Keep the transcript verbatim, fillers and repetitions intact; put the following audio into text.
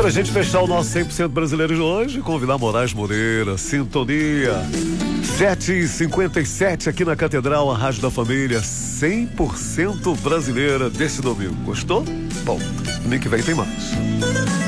pra gente fechar o nosso cem por cento brasileiro de hoje, convidar Moraes Moreira, Sintonia. sete e cinquenta e sete aqui na Catedral, a Rádio da Família, cem por cento brasileira desse domingo. Gostou? Bom, domingo que vem tem mais.